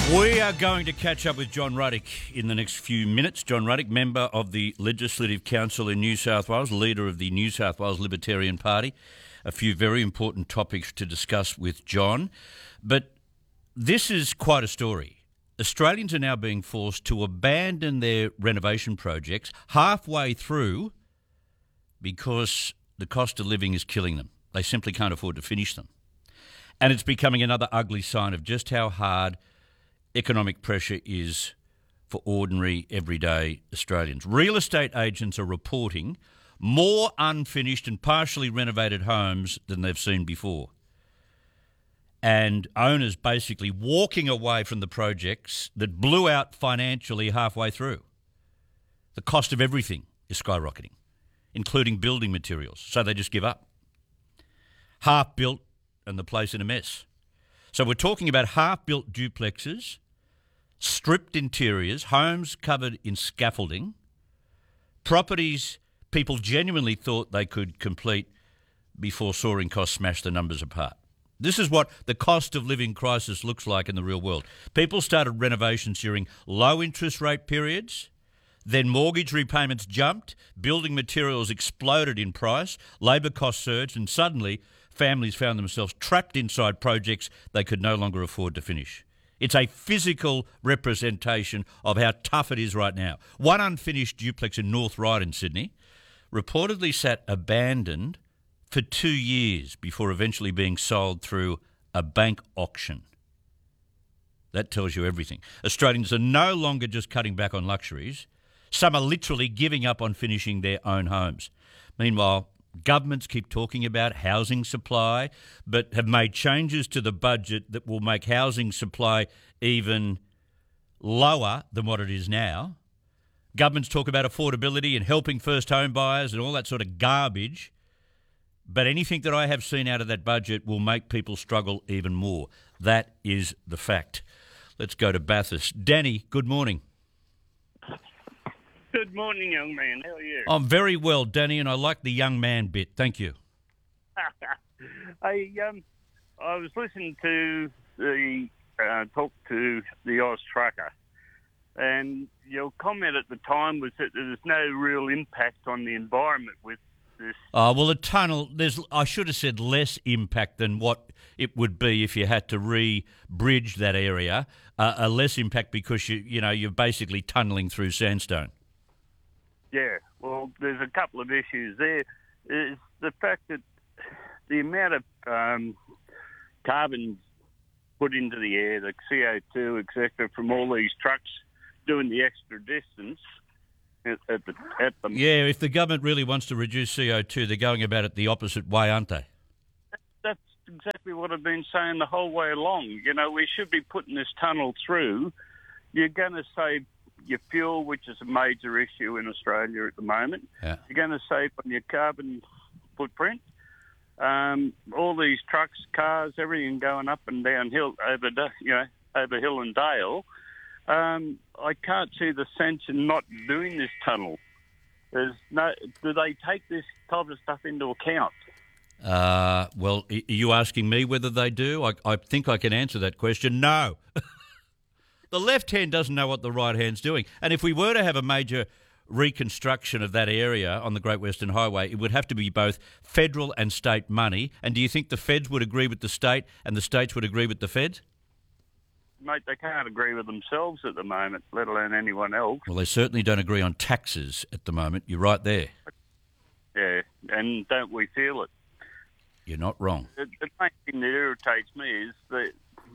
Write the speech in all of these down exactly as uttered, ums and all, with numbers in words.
We are going to catch up with John Ruddick in the next few minutes. John Ruddick, member of the Legislative Council in New South Wales, leader of the New South Wales Libertarian Party. A few very important topics to discuss with John. But this is quite a story. Australians are now being forced to abandon their renovation projects halfway through because the cost of living is killing them. They simply can't afford to finish them. And it's becoming another ugly sign of just how hard economic pressure is for ordinary, everyday Australians. Real estate agents are reporting more unfinished and partially renovated homes than they've seen before. And owners basically walking away from the projects that blew out financially halfway through. The cost of everything is skyrocketing, including building materials, so they just give up. Half built and the place in a mess. So we're talking about half-built duplexes, stripped interiors, homes covered in scaffolding, properties people genuinely thought they could complete before soaring costs smashed the numbers apart. This is what the cost of living crisis looks like in the real world. People started renovations during low interest rate periods, then mortgage repayments jumped, building materials exploded in price, labour costs surged, and suddenly families found themselves trapped inside projects they could no longer afford to finish. It's a physical representation of how tough it is right now. One unfinished duplex in North Ryde in Sydney reportedly sat abandoned for two years before eventually being sold through a bank auction. That tells you everything. Australians are no longer just cutting back on luxuries. Some are literally giving up on finishing their own homes. Meanwhile, governments keep talking about housing supply, but have made changes to the budget that will make housing supply even lower than what it is now. Governments talk about affordability and helping first home buyers and all that sort of garbage. But anything that I have seen out of that budget will make people struggle even more. That is the fact. Let's go to Bathurst. Danny, good morning. Good morning, young man. How are you? I'm very well, Danny, and I like the young man bit. Thank you. I um, I was listening to the uh, talk to the Oz trucker, and your comment at the time was that there's no real impact on the environment with this. Uh, well, the tunnel, there's. I should have said less impact than what it would be if you had to re-bridge that area. Uh, a less impact because you you know you're basically tunnelling through sandstone. Yeah, well, there's a couple of issues there. Is the fact that the amount of um, carbon put into the air, the C O two, et cetera, from all these trucks doing the extra distance at, at the at the yeah. If the government really wants to reduce C O two, they're going about it the opposite way, aren't they? That's exactly what I've been saying the whole way along. You know, we should be putting this tunnel through. You're going to save your fuel, which is a major issue in Australia at the moment. Yeah. You're going to save on your carbon footprint. Um, all these trucks, cars, everything going up and down hill over, you know, over hill and dale. Um, I can't see the sense in not doing this tunnel. There's no. Do they take this type of stuff into account? Uh, well, are you asking me whether they do? I, I think I can answer that question. No. The left hand doesn't know what the right hand's doing. And if we were to have a major reconstruction of that area on the Great Western Highway, it would have to be both federal and state money. And do you think the feds would agree with the state and the states would agree with the feds? Mate, they can't agree with themselves at the moment, let alone anyone else. Well, they certainly don't agree on taxes at the moment. You're right there. Yeah, and don't we feel it? You're not wrong. The, the main thing that irritates me is that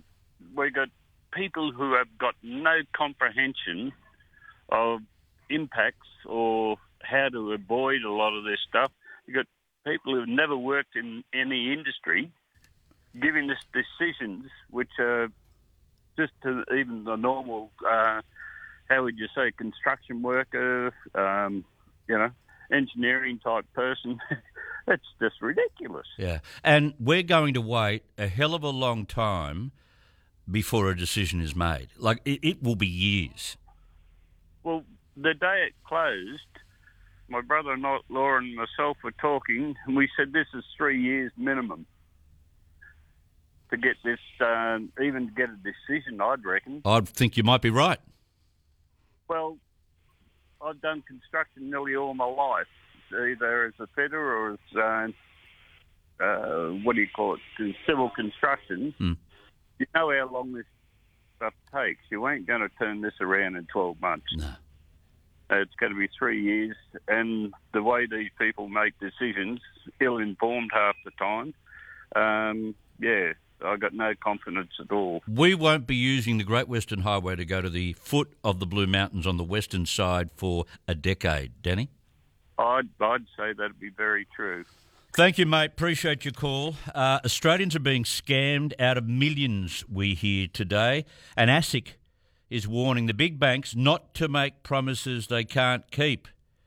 we got people who have got no comprehension of impacts or how to avoid a lot of this stuff. You've got people who've never worked in any industry giving us decisions which are just to even the normal, uh, how would you say, construction worker, um, you know, engineering type person. It's just ridiculous. Yeah, and we're going to wait a hell of a long time before a decision is made. Like, it, it will be years. Well, the day it closed, my brother-in-law and myself were talking, and we said this is three years minimum. to get this, uh, even to get a decision, I'd reckon. I think you might be right. Well, I've done construction nearly all my life, either as a fitter or as, uh, uh, what do you call it, civil construction. Hmm. You know how long this stuff takes. You ain't going to turn this around in twelve months. No. It's going to be three years, and the way these people make decisions, ill-informed half the time, um, yeah, I got no confidence at all. We won't be using the Great Western Highway to go to the foot of the Blue Mountains on the western side for a decade, Danny. I'd, I'd say that'd be very true. Thank you, mate. Appreciate your call. Uh, Australians are being scammed out of millions, we hear today, and ASIC is warning the big banks not to make promises they can't keep.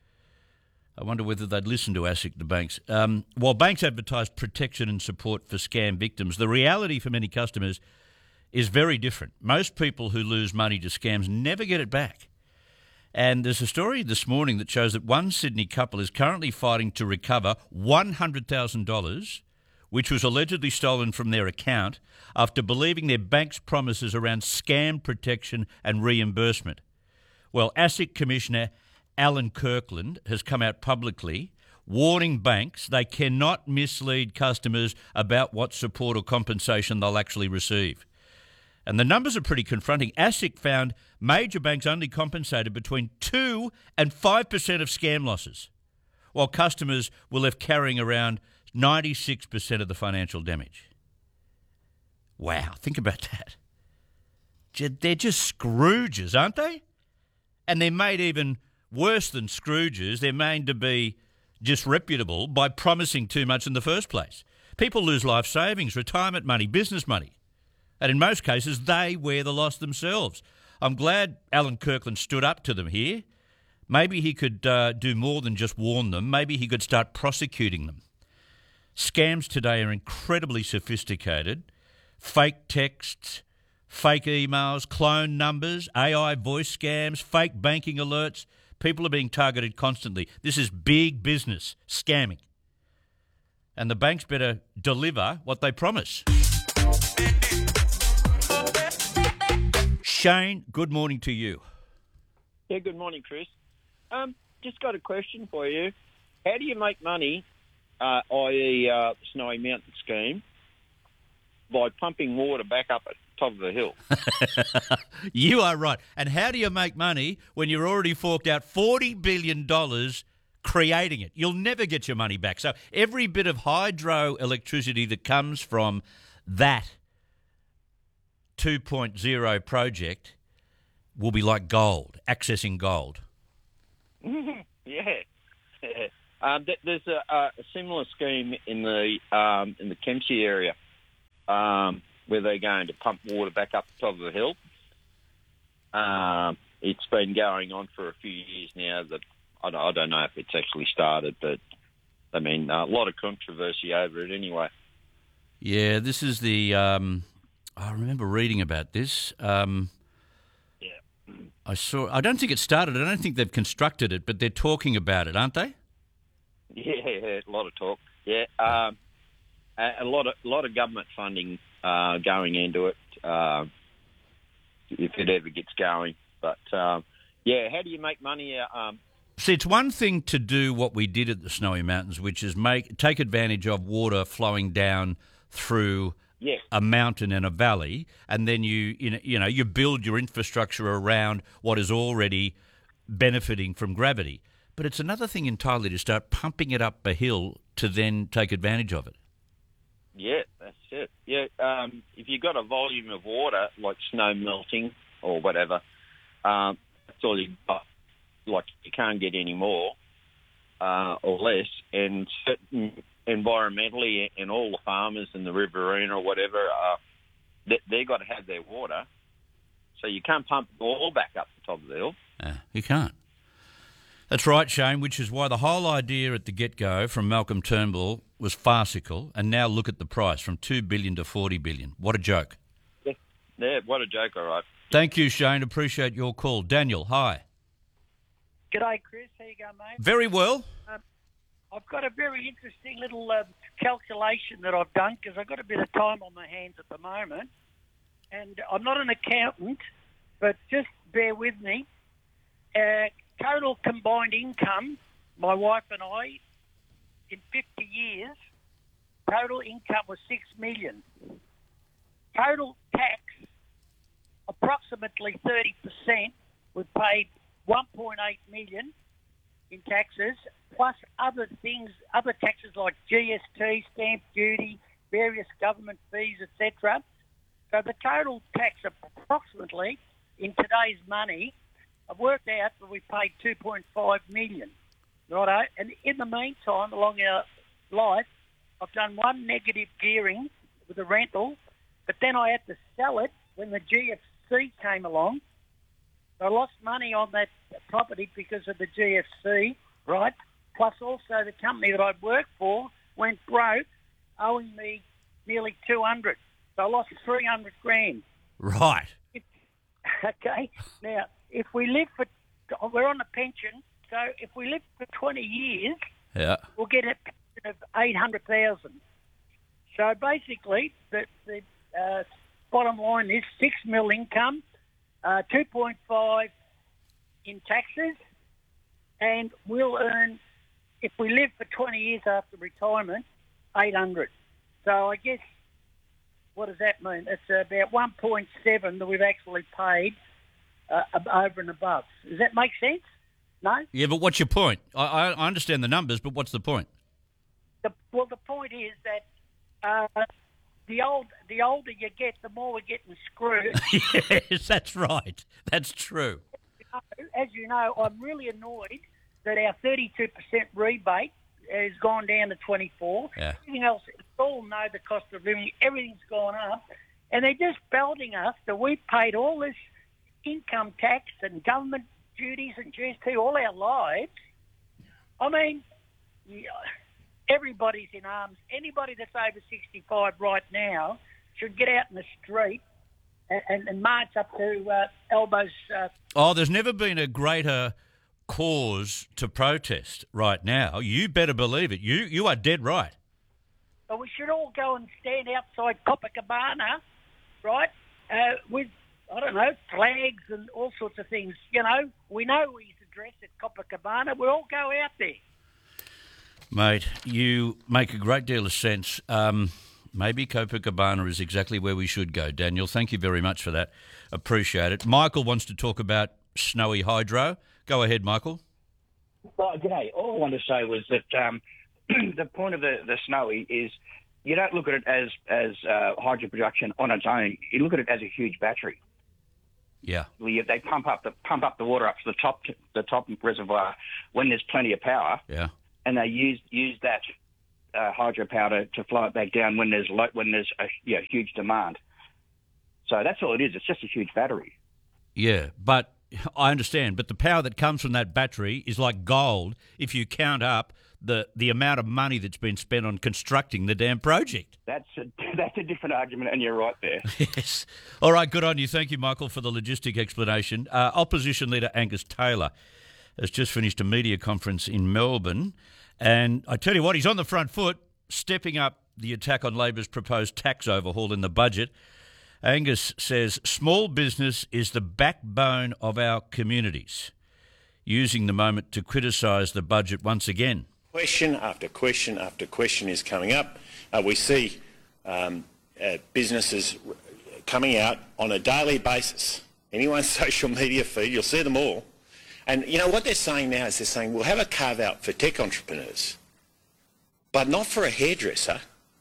I wonder whether they'd listen to ASIC, the banks. Um, while banks advertise protection and support for scam victims, the reality for many customers is very different. Most people who lose money to scams never get it back. And there's a story this morning that shows that one Sydney couple is currently fighting to recover one hundred thousand dollars, which was allegedly stolen from their account after believing their bank's promises around scam protection and reimbursement. Well, ASIC Commissioner Alan Kirkland has come out publicly warning banks they cannot mislead customers about what support or compensation they'll actually receive. And the numbers are pretty confronting. ASIC found major banks only compensated between two and five percent of scam losses, while customers were left carrying around ninety-six percent of the financial damage. Wow, think about that. They're just Scrooges, aren't they? And they're made even worse than Scrooges. They're made to be disreputable by promising too much in the first place. People lose life savings, retirement money, business money. And in most cases, they wear the loss themselves. I'm glad Alan Kirkland stood up to them here. Maybe he could uh, do more than just warn them. Maybe he could start prosecuting them. Scams today are incredibly sophisticated. Fake texts, fake emails, clone numbers, A I voice scams, fake banking alerts. People are being targeted constantly. This is big business, scamming. And the banks better deliver what they promise. Shane, good morning to you. Yeah, good morning, Chris. Um, just got a question for you. How do you make money, uh, that is uh, the Snowy Mountain scheme, by pumping water back up at the top of the hill? You are right. And how do you make money when you're already forked out forty billion dollars creating it? You'll never get your money back. So every bit of hydroelectricity that comes from that two point oh project will be like gold, accessing gold. yeah. yeah. Um, th- there's a, a similar scheme in the um, in the Kempsey area um, where they're going to pump water back up the top of the hill. Um, it's been going on for a few years now. That I don't, I don't know if it's actually started, but I mean a lot of controversy over it anyway. Yeah, this is the. Um, I remember reading about this. Um, yeah, I saw. I don't think it started. I don't think they've constructed it, but they're talking about it, aren't they? Yeah, a lot of talk. Yeah, um, a, a lot of a lot of government funding uh, going into it uh, if it ever gets going. But um, yeah, how do you make money? Uh, um, See, it's one thing to do what we did at the Snowy Mountains, which is make take advantage of water flowing down through yeah. a mountain and a valley, and then you you know, you know you build your infrastructure around what is already benefiting from gravity. But it's another thing entirely to start pumping it up a hill to then take advantage of it. Yeah, that's it. Yeah, um, if you've got a volume of water like snow melting or whatever, um, that's all you've got. Like you can't get any more uh, or less, and certain environmentally, and all the farmers in the Riverina or whatever, uh, they, they've got to have their water, so you can't pump it all back up the top of the hill. Uh, you can't. That's right, Shane, which is why the whole idea at the get-go from Malcolm Turnbull was farcical, and now look at the price, from two billion dollars to forty billion dollars. What a joke. Yeah, yeah what a joke, all right. Thank you, Shane. Appreciate your call. Daniel, hi. G'day, Chris. How you going, mate? Very well. Um, I've got a very interesting little uh, calculation that I've done because I've got a bit of time on my hands at the moment. And I'm not an accountant, but just bear with me. Uh, total combined income, my wife and I, in fifty years, total income was six million dollars. Total tax, approximately thirty percent, we paid one point eight million dollars in taxes, plus other things, other taxes like G S T, stamp duty, various government fees, et cetera. So the total tax approximately, in today's money, I've worked out that we paid two point five million dollars, righto? And in the meantime, along our life, I've done one negative gearing with a rental, but then I had to sell it when the G F C came along. I lost money on that property because of the G F C, right? Plus also the company that I'd worked for went broke, owing me nearly two hundred. So I lost three hundred grand. Right. Okay. Now, if we live for, we're on a pension, so if we live for twenty years, yeah, we'll get a pension of eight hundred thousand. So basically, the, the uh, bottom line is six mil income, uh, two point five in taxes, and we'll earn, if we live for twenty years after retirement, eight hundred. So I guess, what does that mean? It's about one point seven that we've actually paid uh, over and above. Does that make sense? No? Yeah, but what's your point? I, I understand the numbers, but what's the point? The, well, the point is that uh, the old, the older you get, the more we're getting screwed. Yes, that's right. That's true. As you know, I'm really annoyed that our thirty-two percent rebate has gone down to twenty-four. Yeah. Everything else, we all know the cost of living, everything's gone up. And they're just belting us that we paid all this income tax and government duties and G S T all our lives. I mean, yeah, everybody's in arms. Anybody that's over sixty-five right now should get out in the street and, and, and march up to uh, elbows. Uh, oh, there's never been a greater cause to protest right now. You better believe it. You you are dead right. But we should all go and stand outside Copacabana, right, uh, with, I don't know, flags and all sorts of things. You know, we know his address at Copacabana. We'll all go out there. Mate, you make a great deal of sense. Um, maybe Copacabana is exactly where we should go, Daniel. Thank you very much for that. Appreciate it. Michael wants to talk about snowy hydro. Go ahead, Michael. Well, g'day. All I wanted to say was that um, the point of the, the snowy is you don't look at it as, as uh, hydro production on its own. You look at it as a huge battery. Yeah. They pump up the pump up the water up to the top the top reservoir when there's plenty of power. Yeah. And they use use that uh, hydropower to, to flow it back down when there's lo- when there's a you know, huge demand. So that's all it is. It's just a huge battery. Yeah, but I understand. But the power that comes from that battery is like gold if you count up the, the amount of money that's been spent on constructing the damn project. That's a, that's a different argument, and you're right there. Yes. All right, good on you. Thank you, Michael, for the logistic explanation. Uh, Opposition Leader Angus Taylor has just finished a media conference in Melbourne, and I tell you what, he's on the front foot, stepping up the attack on Labor's proposed tax overhaul in the budget. Angus says small business is the backbone of our communities, using the moment to criticise the budget once again. Question after question after question is coming up. Uh, we see um, uh, businesses coming out on a daily basis. Anyone's social media feed, you'll see them all. And, you know, what they're saying now is they're saying we'll have a carve-out for tech entrepreneurs, but not for a hairdresser,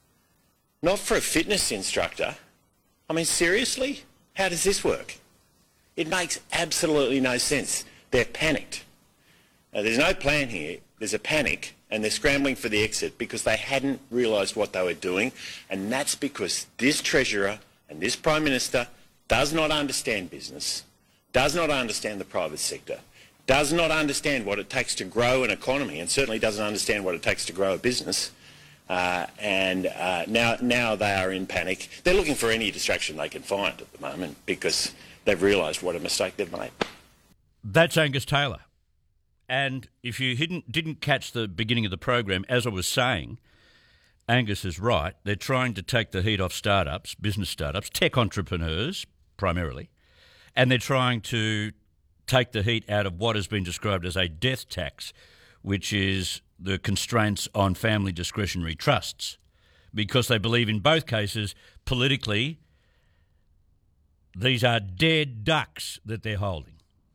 not for a fitness instructor. I mean, seriously? How does this work? It makes absolutely no sense. They're panicked. Now, there's no plan here. There's a panic, and they're scrambling for the exit because they hadn't realised what they were doing, and that's because this Treasurer and this Prime Minister does not understand business, does not understand the private sector, does not understand what it takes to grow an economy, and certainly doesn't understand what it takes to grow a business. Uh, and uh, now, now they are in panic. They're looking for any distraction they can find at the moment because they've realised what a mistake they've made. That's Angus Taylor. And if you didn't, didn't catch the beginning of the program, as I was saying, Angus is right. They're trying to take the heat off startups, business startups, tech entrepreneurs primarily, and they're trying to take the heat out of what has been described as a death tax, which is the constraints on family discretionary trusts, because they believe in both cases, politically, these are dead ducks that they're holding.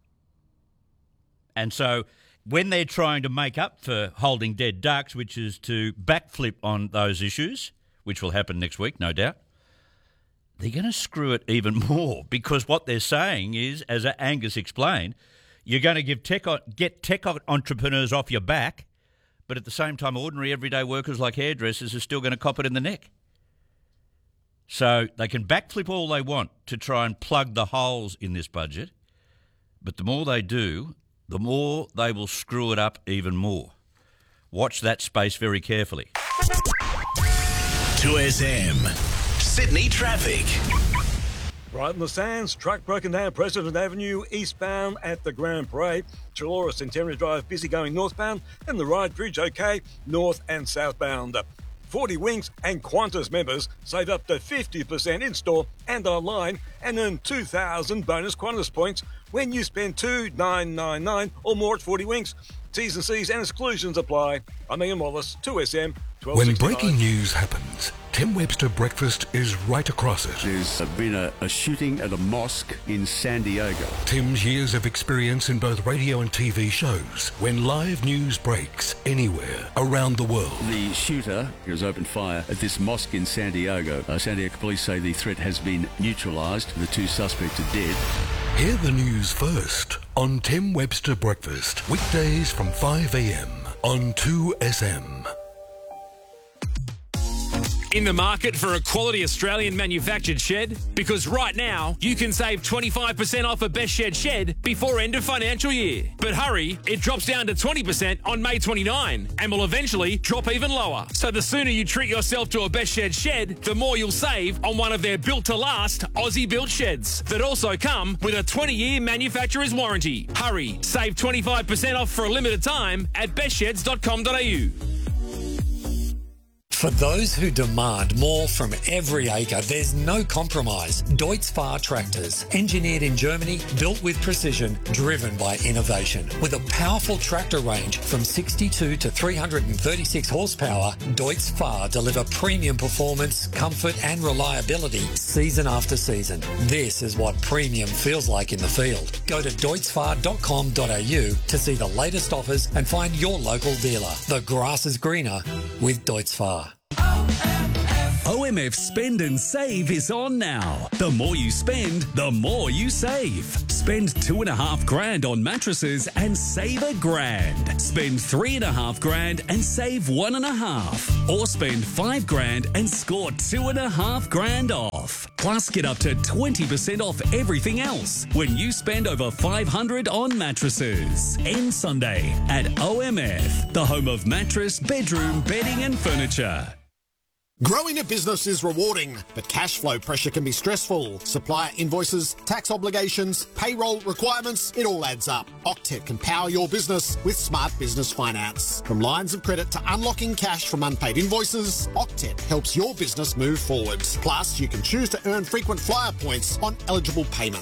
And so when they're trying to make up for holding dead ducks, which is to backflip on those issues, which will happen next week, no doubt, they're going to screw it even more, because what they're saying is, as Angus explained, you're going to give tech, get tech entrepreneurs off your back, but at the same time, ordinary everyday workers like hairdressers are still going to cop it in the neck. So they can backflip all they want to try and plug the holes in this budget, but the more they do, the more they will screw it up even more. Watch that space very carefully. two S M Sydney traffic. Right in the Sands, truck broken down President Avenue eastbound at the Grand Parade. Chullora Centenary Drive busy going northbound, and the Ride Bridge okay north and southbound. forty Winks and Qantas members save up to fifty percent in-store and online and earn two thousand bonus Qantas points when you spend two thousand nine hundred ninety-nine dollars or more at forty Winks. T's and C's and exclusions apply. I'm Ian Wallace, two S M, twelve sixty-nine. When breaking news happens, Tim Webster Breakfast is right across it. There's been a, a shooting at a mosque in San Diego. Tim's years of experience in both radio and T V shows when live news breaks anywhere around the world. The shooter has opened fire at this mosque in San Diego. Uh, San Diego police say the threat has been neutralised. The two suspects are dead. Hear the news first on Tim Webster Breakfast. Weekdays from five a.m. on two S M. In the market for a quality Australian manufactured shed? Because right now, you can save twenty-five percent off a Best Shed shed before end of financial year. But hurry, it drops down to twenty percent on May twenty-ninth and will eventually drop even lower. So the sooner you treat yourself to a Best Shed shed, the more you'll save on one of their built-to-last Aussie-built sheds that also come with a twenty-year manufacturer's warranty. Hurry, save twenty-five percent off for a limited time at best sheds dot com dot a u. For those who demand more from every acre, there's no compromise. Deutz Fahr tractors, engineered in Germany, built with precision, driven by innovation. With a powerful tractor range from sixty-two to three hundred thirty-six horsepower, Deutz Fahr deliver premium performance, comfort and reliability season after season. This is what premium feels like in the field. Go to deutz fahr dot com dot a u to see the latest offers and find your local dealer. The grass is greener with Deutz Fahr. O M F Spend and Save is on now. The more you spend, the more you save. Spend two and a half grand on mattresses and save a grand. Spend three and a half grand and save one and a half. Or spend five grand and score two and a half grand off. Plus, get up to twenty percent off everything else when you spend over five hundred on mattresses. End Sunday at O M F, the home of mattress, bedroom, bedding and furniture. Growing a business is rewarding, but cash flow pressure can be stressful. Supplier invoices, tax obligations, payroll requirements, it all adds up. Octet can power your business with smart business finance. From lines of credit to unlocking cash from unpaid invoices, Octet helps your business move forward. Plus, you can choose to earn frequent flyer points on eligible payments.